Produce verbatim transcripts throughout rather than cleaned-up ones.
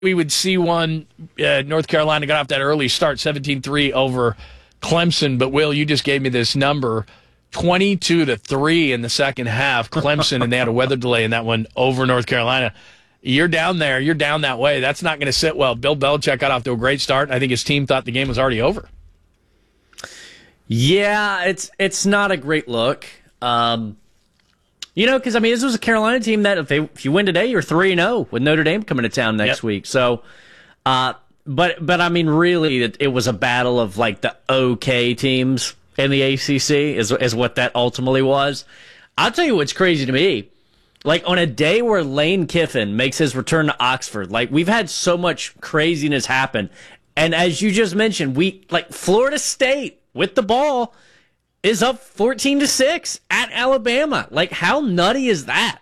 we would see one. Uh, North Carolina got off that early start, seventeen three over Clemson. But, Will, you just gave me this number, twenty-two to three in the second half, Clemson, and they had a weather delay in that one over North Carolina. You're down there. You're down that way. That's not going to sit well. Bill Belichick got off to a great start. I think his team thought the game was already over. Yeah, it's it's not a great look. Um, you know, because, I mean, this was a Carolina team that if, they, if you win today, you're three and oh with Notre Dame coming to town next yep. week. So, uh, but, but I mean, really, it, it was a battle of, like, the okay teams in the A C C is, is what that ultimately was. I'll tell you what's crazy to me. Like, on a day where Lane Kiffin makes his return to Oxford, like, we've had so much craziness happen. And as you just mentioned, we, like, Florida State with the ball is up fourteen to six at Alabama. Like, how nutty is that?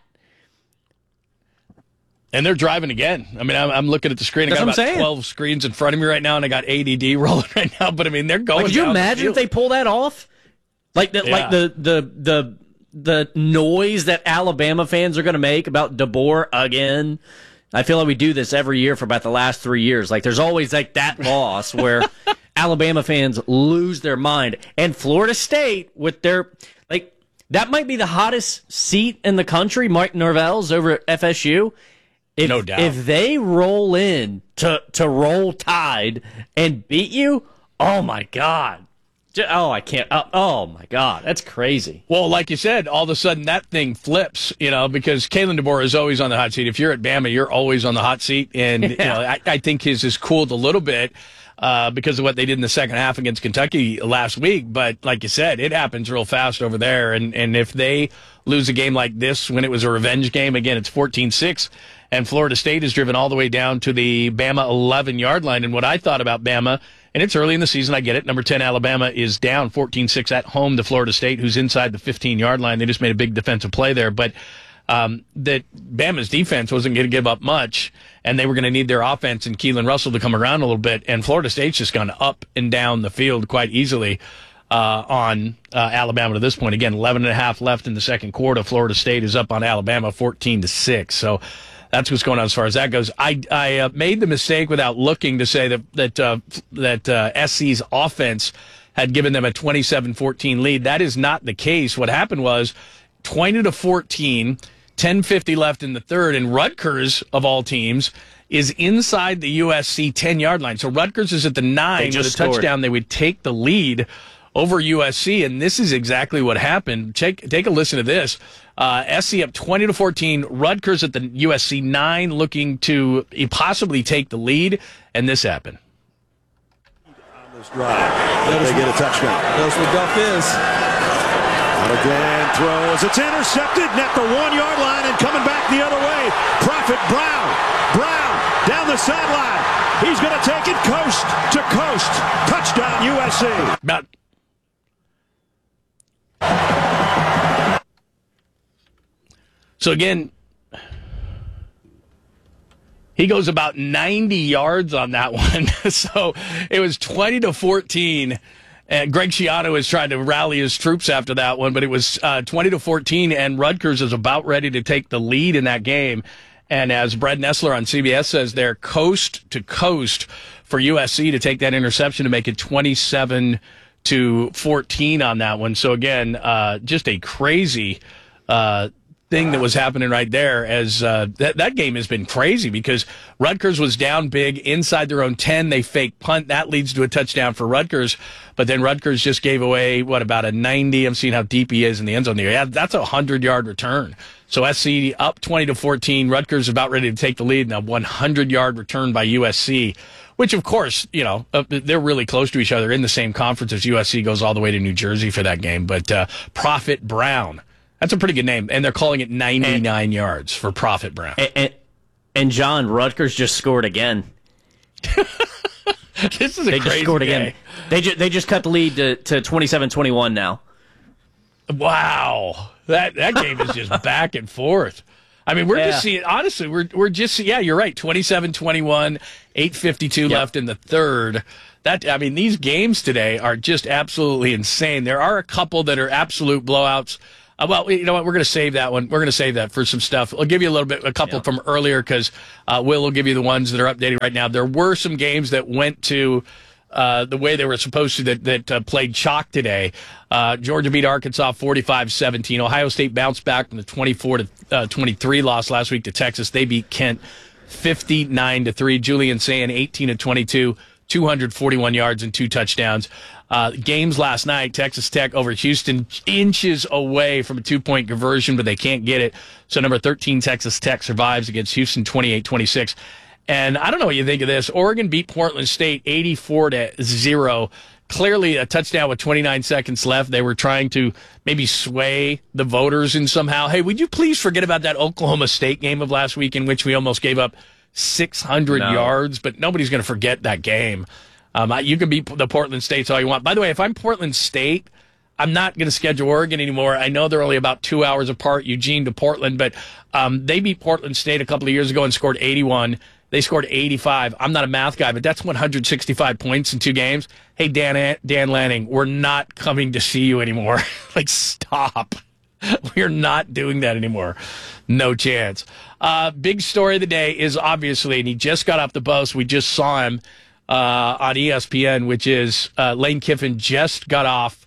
And they're driving again. I mean, I'm, I'm looking at the screen. I got about twelve screens in front of me right now, and I got A D D rolling right now. But, I mean, they're going like, could you imagine the if they pull that off? Like, the, yeah. like the, the, the, the noise that Alabama fans are going to make about DeBoer again. I feel like we do this every year for about the last three years. Like, there's always like that loss where Alabama fans lose their mind. And Florida State with their, like, that might be the hottest seat in the country, Mike Norvell's over at F S U. If, no doubt. If they roll in to, to roll Tide and beat you, oh my God. Oh, I can't. Oh, oh, my God. That's crazy. Well, like you said, all of a sudden that thing flips, you know, because Kalen DeBoer is always on the hot seat. If you're at Bama, you're always on the hot seat. And, yeah. you know, I, I think his has cooled a little bit uh, because of what they did in the second half against Kentucky last week. But like you said, it happens real fast over there. And, and if they lose a game like this when it was a revenge game, again, it's fourteen six. And Florida State is driven all the way down to the Bama eleven-yard line. And what I thought about Bama, and it's early in the season, I get it. Number ten, Alabama, is down fourteen six at home to Florida State, who's inside the fifteen-yard line. They just made a big defensive play there. But um, that Bama's defense wasn't going to give up much, and they were going to need their offense and Keelan Russell to come around a little bit. And Florida State's just gone up and down the field quite easily uh, on uh, Alabama to this point. Again, eleven and a half left in the second quarter. Florida State is up on Alabama fourteen to six. So that's what's going on as far as that goes. I I uh, made the mistake without looking to say that that uh, that uh, S C's offense had given them a twenty-seven fourteen lead. That is not the case. What happened was twenty to fourteen, ten fifty left in the third, and Rutgers, of all teams, is inside the U S C ten-yard line. So Rutgers is at the nine with a scored. touchdown. They would take the lead over U S C, and this is exactly what happened. Take take a listen to this. Uh, S C up twenty to fourteen. Rutgers at the U S C nine, looking to possibly take the lead, and this happened. On this drive, they get a touchdown. Knows what Duff is. Not again, throws. It's intercepted at the one-yard line and coming back the other way. Prophet Brown. Brown down the sideline. He's going to take it coast to coast. Touchdown U S C. About So again, he goes about ninety yards on that one. So it was twenty to fourteen. And Greg Schiano is trying to rally his troops after that one, but it was uh, twenty to fourteen, and Rutgers is about ready to take the lead in that game. And as Brad Nessler on C B S says, they're coast to coast for U S C to take that interception to make it twenty-seven to fourteen on that one. So again, uh, just a crazy uh thing that was happening right there as uh, that, that game has been crazy because Rutgers was down big inside their own ten. They fake punt. That leads to a touchdown for Rutgers. But then Rutgers just gave away, what, about a ninety? I'm seeing how deep he is in the end zone there. Yeah, that's a hundred-yard return. So S C up twenty to fourteen. Rutgers about ready to take the lead. Now one hundred-yard return by U S C, which, of course, you know, uh, they're really close to each other in the same conference as U S C goes all the way to New Jersey for that game. But uh, Prophet Brown. That's a pretty good name, and they're calling it ninety-nine and, yards for Prophet Brown. And, and, and John, Rutgers just scored again. This is a they crazy just scored game. again. They just they just cut the lead to to twenty-seven twenty-one now. Wow, that that game is just back and forth. I mean, we're yeah. just seeing. Honestly, we're we're just yeah. You're right. twenty-seven twenty-one, eight fifty-two yep. left in the third. That I mean, these games today are just absolutely insane. There are a couple that are absolute blowouts. Uh, well, you know what? We're going to save that one. We're going to save that for some stuff. I'll give you a little bit, a couple Yeah. from earlier because uh, Will will give you the ones that are updating right now. There were some games that went to uh, the way they were supposed to that, that uh, played chalk today. Uh, Georgia beat Arkansas forty-five seventeen. Ohio State bounced back from the twenty-four to twenty-three loss last week to Texas. They beat Kent fifty-nine to three. Julian Sand eighteen to twenty-two, two hundred forty-one yards and two touchdowns. Uh, games last night, Texas Tech over Houston, inches away from a two-point conversion, but they can't get it. So number thirteen, Texas Tech survives against Houston twenty-eight twenty-six. And I don't know what you think of this. Oregon beat Portland State eighty-four to zero. Clearly a touchdown with twenty-nine seconds left. They were trying to maybe sway the voters in somehow. Hey, would you please forget about that Oklahoma State game of last week in which we almost gave up six hundred No. yards? But nobody's going to forget that game. Um, you can beat the Portland States all you want. By the way, if I'm Portland State, I'm not going to schedule Oregon anymore. I know they're only about two hours apart, Eugene to Portland, but um, they beat Portland State a couple of years ago and scored eighty-one. They scored eighty-five. I'm not a math guy, but that's one hundred sixty-five points in two games. Hey, Dan, Dan Lanning, we're not coming to see you anymore. Like, stop. We're not doing that anymore. No chance. Uh, big story of the day is obviously, and he just got off the bus. We just saw him uh, on E S P N, which is uh, Lane Kiffin just got off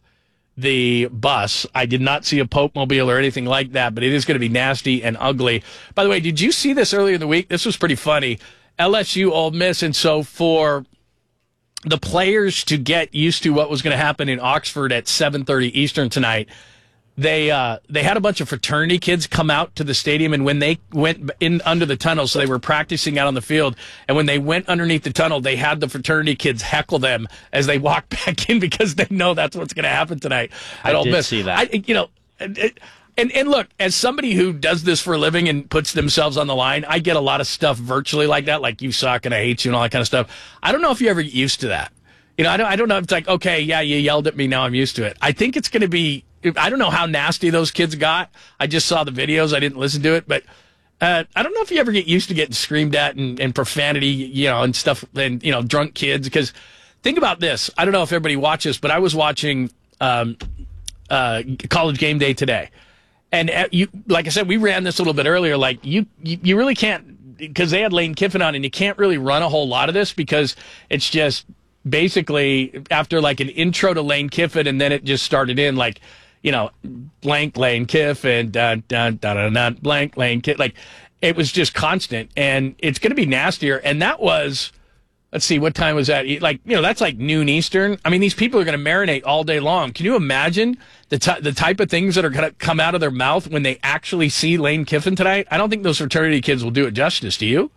the bus. I did not see a Pope mobile or anything like that, but it is going to be nasty and ugly. By the way, did you see this earlier in the week? This was pretty funny. L S U Ole Miss, and so for the players to get used to what was going to happen in Oxford at seven thirty Eastern tonight, they uh, they had a bunch of fraternity kids come out to the stadium, and when they went in under the tunnel, so they were practicing out on the field, and when they went underneath the tunnel, they had the fraternity kids heckle them as they walked back in because they know that's what's going to happen tonight at I Ole did Miss. see that. I, you know, it, and and look, as somebody who does this for a living and puts themselves on the line, I get a lot of stuff virtually like that, like you suck and I hate you and all that kind of stuff. I don't know if you ever get used to that. You know, I don't. I don't know if it's like, okay, yeah, you yelled at me, now I'm used to it. I think it's going to be. I don't know how nasty those kids got. I just saw the videos. I didn't listen to it, but uh, I don't know if you ever get used to getting screamed at and, and profanity, you know, and stuff, and you know, drunk kids. Because think about this. I don't know if everybody watches, but I was watching um, uh, College Game Day today, and uh, you, like I said, we ran this a little bit earlier. Like you, you, you really can't, because they had Lane Kiffin on, and you can't really run a whole lot of this because it's just basically after like an intro to Lane Kiffin, and then it just started in like, you know, blank Lane Kiffin, dun, dun, dun, dun, dun, blank Lane Kiffin. Like, it was just constant, and it's going to be nastier. And that was, let's see, what time was that? Like, you know, that's like noon Eastern. I mean, these people are going to marinate all day long. Can you imagine the t- the type of things that are going to come out of their mouth when they actually see Lane Kiffin tonight? I don't think those fraternity kids will do it justice. Do you?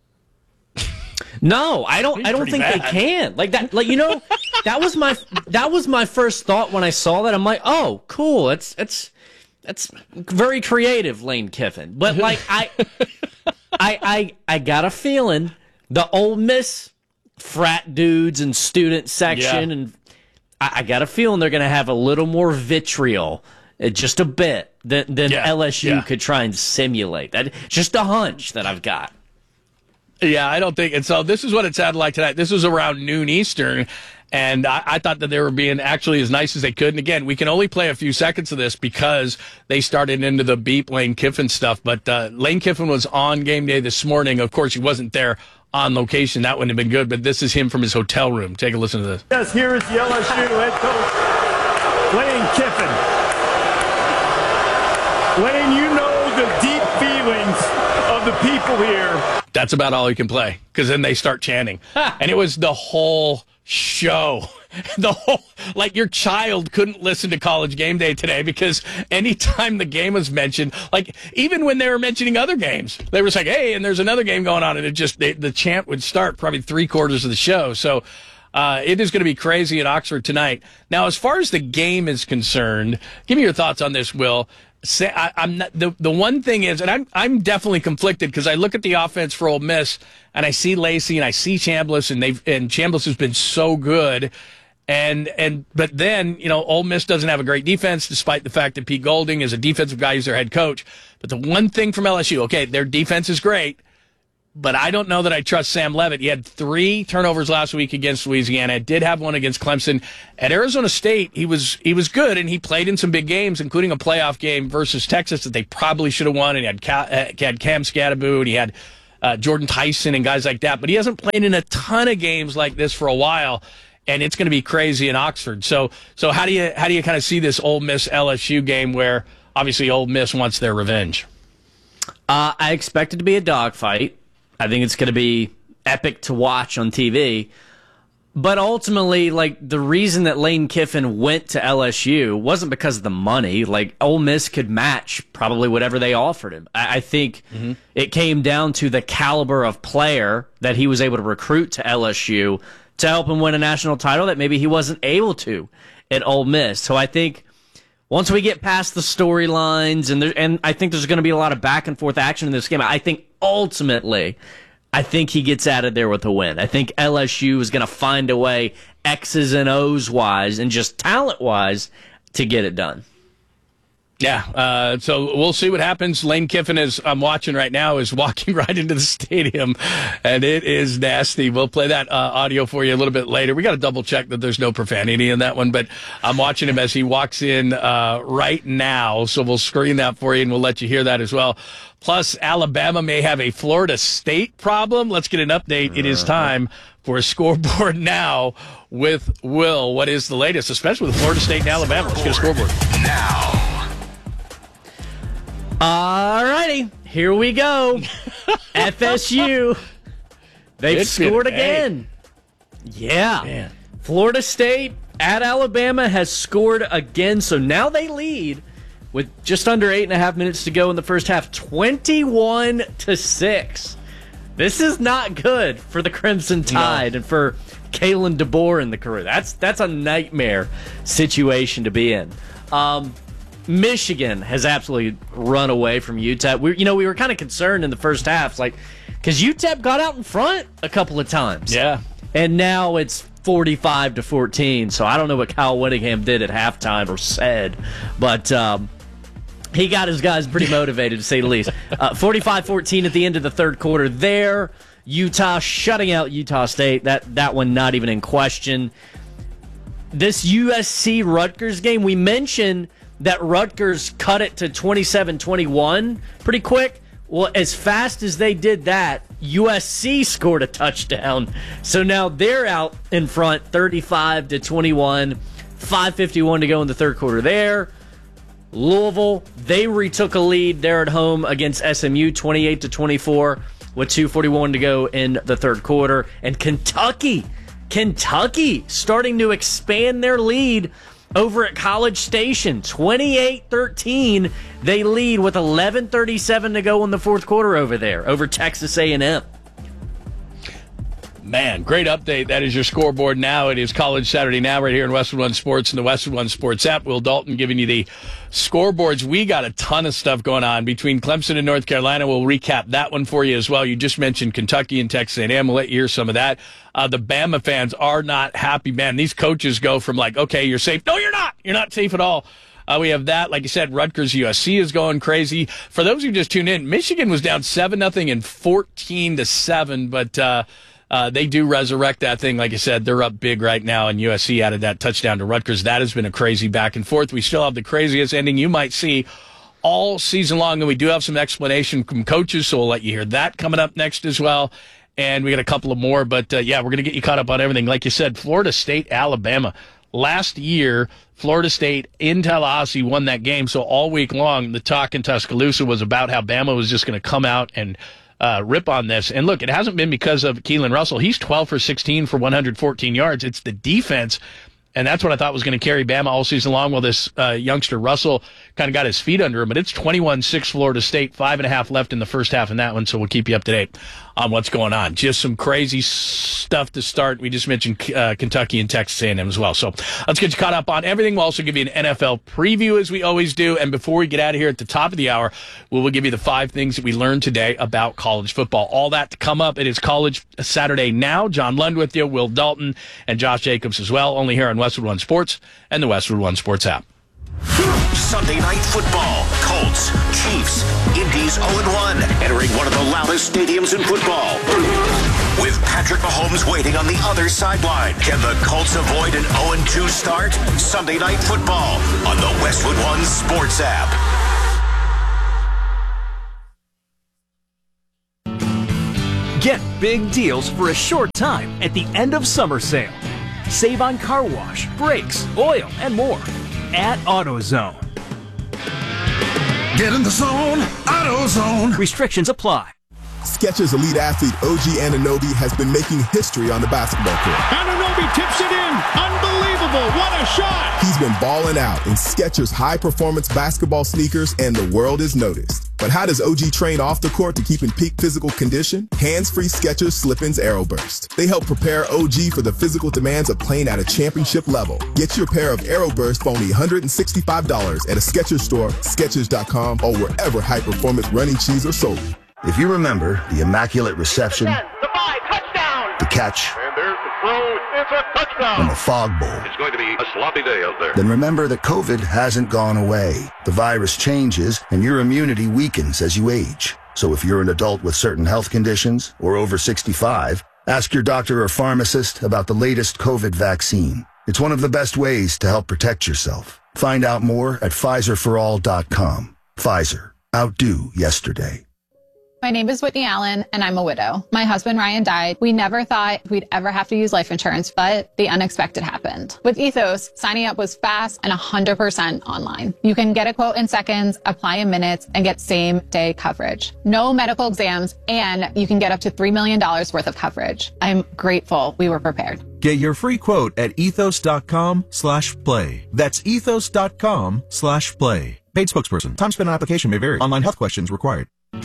No, I don't. I don't Pretty think bad. they can. Like that. Like, you know, that was my that was my first thought when I saw that. I'm like, oh, cool. It's it's it's very creative, Lane Kiffin. But like, I I I I got a feeling the Ole Miss frat dudes and student section, Yeah. and I, I got a feeling they're going to have a little more vitriol, uh, just a bit, than than Yeah, L S U yeah. could try and simulate. That just a hunch that I've got. Yeah, I don't think. And so this is what it sounded like tonight. This was around noon Eastern, and I, I thought that they were being actually as nice as they could. And again, we can only play a few seconds of this because they started into the beep Lane Kiffin stuff. But uh, Lane Kiffin was on game day this morning. Of course, he wasn't there on location. That wouldn't have been good. But this is him from his hotel room. Take a listen to this. Yes, here is the L S U head coach, Lane Kiffin. Lane, you know the deep feelings of the people here. That's about all he can play, because then they start chanting. And it was the whole show. The whole, like, your child couldn't listen to College Game Day today because anytime the game was mentioned, like, even when they were mentioning other games, they were just like, hey, and there's another game going on, and it just, they, the chant would start probably three quarters of the show. So uh, it is going to be crazy at Oxford tonight. Now, as far as the game is concerned, give me your thoughts on this, Will. Say, I, I'm not, the the one thing is, and I'm I'm definitely conflicted because I look at the offense for Ole Miss and I see Lacey and I see Chambliss, and they've and Chambliss has been so good, and and but then you know Ole Miss doesn't have a great defense despite the fact that Pete Golding is a defensive guy who's their head coach. But the one thing from L S U, okay, their defense is great. but I don't know that I trust Sam Leavitt. He had three turnovers last week against Louisiana. Did have one against Clemson. At Arizona State, he was he was good, and he played in some big games, including a playoff game versus Texas that they probably should have won. And he had, Cal, uh, had Cam Scatterbo, and he had uh, Jordan Tyson and guys like that. But he hasn't played in a ton of games like this for a while, and it's going to be crazy in Oxford. So so how do you how do you kind of see this Ole Miss L S U game where obviously Ole Miss wants their revenge? Uh, I expect it to be a dogfight. I think it's going to be epic to watch on T V. But ultimately, like, the reason that Lane Kiffin went to L S U wasn't because of the money. Like, Ole Miss could match probably whatever they offered him. I, I think mm-hmm. it came down to the caliber of player that he was able to recruit to L S U to help him win a national title that maybe he wasn't able to at Ole Miss. So I think once we get past the storylines, and there, and I think there's going to be a lot of back and forth action in this game, I think ultimately, I think he gets out of there with a win. I think L S U is going to find a way, X's and O's wise, and just talent wise, to get it done. Yeah, uh, so we'll see what happens. Lane Kiffin, as I'm watching right now, is walking right into the stadium, and it is nasty. We'll play that uh, audio for you a little bit later. We got to double check that there's no profanity in that one, but I'm watching him as he walks in uh, right now, so we'll screen that for you, and we'll let you hear that as well. Plus, Alabama may have a Florida State problem. Let's get an update. It is time for a Scoreboard Now with Will. What is the latest, especially with Florida State and Alabama? Let's get a scoreboard now. All righty, here we go. F S U, they've it's scored again. Yeah. Man. Florida State at Alabama has scored again, so now they lead with just under eight and a half minutes to go in the first half, twenty-one to six. This is not good for the Crimson Tide no. and for Kalen DeBoer and the crew. That's that's a nightmare situation to be in. Um, Michigan has absolutely run away from U T E P. We, you know, we were kind of concerned in the first half, like, because U T E P got out in front a couple of times. Yeah. And now it's forty-five to fourteen, so I don't know what Kyle Whittingham did at halftime or said, but um, he got his guys pretty motivated, to say the least. Uh, forty-five fourteen at the end of the third quarter there. Utah shutting out Utah State. That, that one not even in question. This U S C Rutgers game, we mentioned that Rutgers cut it to twenty-seven twenty-one pretty quick. Well, as fast as they did that, U S C scored a touchdown. So now they're out in front, thirty-five to twenty-one, five fifty-one to go in the third quarter there. Louisville, they retook a lead there at home against S M U, twenty-eight to twenty-four, with two forty-one to go in the third quarter. And Kentucky, Kentucky starting to expand their lead over at College Station, twenty-eight thirteen. They lead with eleven thirty-seven to go in the fourth quarter over there, over Texas A and M. Man, great update. That is your scoreboard now. It is College Saturday Now right here in Westwood One Sports and the Westwood One Sports app. Will Dalton giving you the scoreboards. We got a ton of stuff going on between Clemson and North Carolina. We'll recap that one for you as well. You just mentioned Kentucky and Texas A and M. We'll let you hear some of that. Uh, the Bama fans are not happy, man. These coaches go from like, okay, you're safe. No, you're not. You're not safe at all. Uh, we have that. Like you said, Rutgers U S C is going crazy. For those who just tuned in, Michigan was down seven nothing and fourteen to seven, but uh, uh, they do resurrect that thing. Like I said, they're up big right now, and U S C added that touchdown to Rutgers. That has been a crazy back and forth. We still have the craziest ending you might see all season long, and we do have some explanation from coaches, so we'll let you hear that coming up next as well. And we got a couple of more, but uh, yeah, we're going to get you caught up on everything. Like you said, Florida State, Alabama. Last year, Florida State in Tallahassee won that game, so all week long, the talk in Tuscaloosa was about how Bama was just going to come out and uh, rip on this. And look, it hasn't been because of Keelan Russell. He's twelve for sixteen for one hundred fourteen yards. It's the defense, and that's what I thought was going to carry Bama all season long. Well, this uh, youngster Russell kind of got his feet under him, but it's twenty-one six Florida State, five and a half left in the first half in that one, so we'll keep you up to date on what's going on. Just some crazy stuff to start. We just mentioned uh, Kentucky and Texas A and M as well. So let's get you caught up on everything. We'll also give you an N F L preview as we always do. And before we get out of here at the top of the hour, we will give you the five things that we learned today about college football. All that to come up. It is College Saturday Now. John Lund with you, Will Dalton, and Josh Jacobs as well. Only here on Westwood One Sports and the Westwood One Sports app. Sunday Night Football. Colts, Chiefs, Indy's oh and one, entering one of the loudest stadiums in football. With Patrick Mahomes waiting on the other sideline, can the Colts avoid an oh and two start? Sunday Night Football on the Westwood One Sports app. Get big deals for a short time at the end of summer sale. Save on car wash, brakes, oil, and more at AutoZone. Get in the zone, AutoZone. Restrictions apply. Skechers elite athlete O G Anunoby has been making history on the basketball court. Anunoby tips it in. Unbelievable. What a shot. He's been balling out in Skechers high-performance basketball sneakers, and the world is noticed. But how does O G train off the court to keep in peak physical condition? Hands-free Skechers Slip-ins Aeroburst. They help prepare O G for the physical demands of playing at a championship level. Get your pair of Aeroburst for only one hundred sixty-five dollars at a Skechers store, Skechers dot com, or wherever high-performance running shoes are sold. If you remember the immaculate reception, the five, touchdown, the catch, and there's the throw, it's a touchdown, and the fog bowl, it's going to be a sloppy day out there. Then remember that COVID hasn't gone away. The virus changes, and your immunity weakens as you age. So if you're an adult with certain health conditions or over sixty-five, ask your doctor or pharmacist about the latest COVID vaccine. It's one of the best ways to help protect yourself. Find out more at Pfizer for all dot com. Pfizer. Outdo yesterday. My name is Whitney Allen, and I'm a widow. My husband, Ryan, died. We never thought we'd ever have to use life insurance, but the unexpected happened. With Ethos, signing up was fast and one hundred percent online. You can get a quote in seconds, apply in minutes, and get same-day coverage. No medical exams, and you can get up to three million dollars worth of coverage. I'm grateful we were prepared. Get your free quote at ethos dot com slash play. That's ethos dot com slash play. Paid spokesperson. Time spent on application may vary. Online health questions required.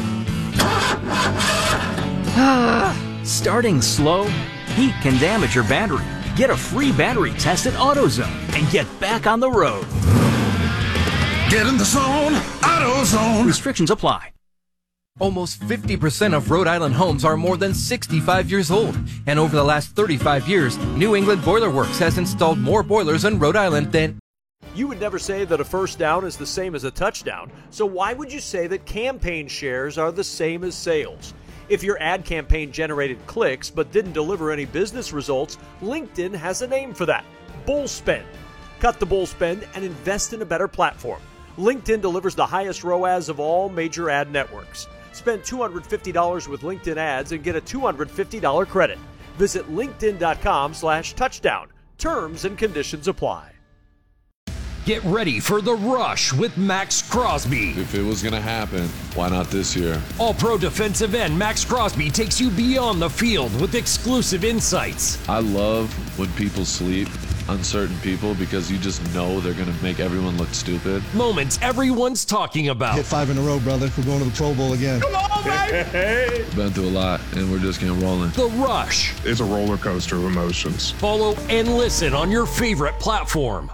Starting slow? Heat can damage your battery. Get a free battery test at AutoZone and get back on the road. Get in the zone, AutoZone. Restrictions apply. Almost fifty percent of Rhode Island homes are more than sixty-five years old. And over the last thirty-five years, New England Boiler Works has installed more boilers in Rhode Island than... You would never say that a first down is the same as a touchdown. So why would you say that campaign shares are the same as sales? If your ad campaign generated clicks but didn't deliver any business results, LinkedIn has a name for that: bull spend. Cut the bull spend and invest in a better platform. LinkedIn delivers the highest R O A S of all major ad networks. Spend two hundred fifty dollars with LinkedIn ads and get a two hundred fifty dollars credit. Visit linkedin dot com slash touchdown. Terms and conditions apply. Get ready for The Rush with Max Crosby. If it was going to happen, why not this year? All-pro defensive end Max Crosby takes you beyond the field with exclusive insights. I love when people sleep on certain people because you just know they're going to make everyone look stupid. Moments everyone's talking about. Hit five in a row, brother. We're going to the Pro Bowl again. Come on, baby! Been through a lot, and we're just getting rolling. The Rush. It's a roller coaster of emotions. Follow and listen on your favorite platform.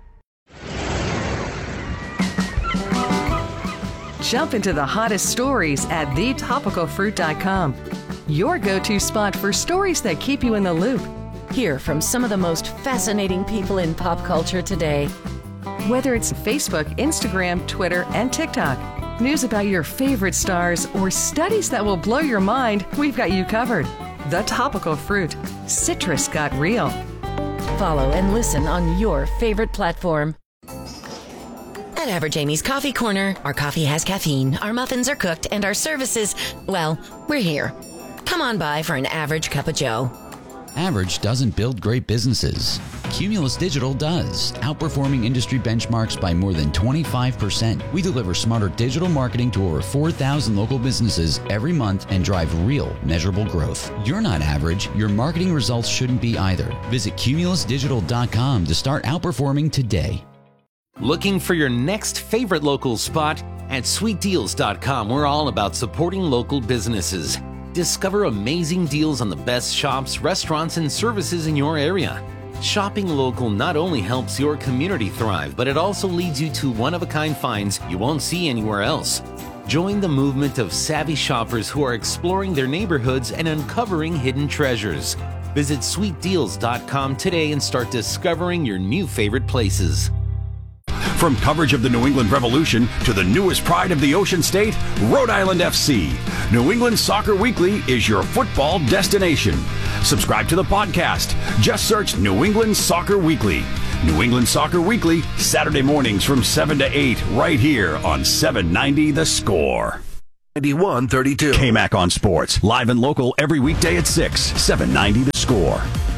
Jump into the hottest stories at the topical fruit dot com. Your go-to spot for stories that keep you in the loop. Hear from some of the most fascinating people in pop culture today. Whether it's Facebook, Instagram, Twitter, and TikTok, news about your favorite stars, or studies that will blow your mind, we've got you covered. The Topical Fruit. Citrus got real. Follow and listen on your favorite platform. At Average Amy's Coffee Corner, our coffee has caffeine, our muffins are cooked, and our services, well, we're here. Come on by for an average cup of joe. Average doesn't build great businesses. Cumulus Digital does, outperforming industry benchmarks by more than twenty-five percent. We deliver smarter digital marketing to over four thousand local businesses every month and drive real, measurable growth. You're not average. Your marketing results shouldn't be either. Visit cumulus digital dot com to start outperforming today. Looking for your next favorite local spot? At sweet deals dot com, we're all about supporting local businesses. Discover amazing deals on the best shops, restaurants, and services in your area. Shopping local not only helps your community thrive, but it also leads you to one-of-a-kind finds you won't see anywhere else. Join the movement of savvy shoppers who are exploring their neighborhoods and uncovering hidden treasures. Visit sweet deals dot com today and start discovering your new favorite places. From coverage of the New England Revolution to the newest pride of the Ocean State, Rhode Island F C. New England Soccer Weekly is your football destination. Subscribe to the podcast. Just search New England Soccer Weekly. New England Soccer Weekly, Saturday mornings from seven to eight, right here on seven ninety The Score. ninety-one thirty-two. K-Mac on Sports, live and local every weekday at six, seven ninety The Score.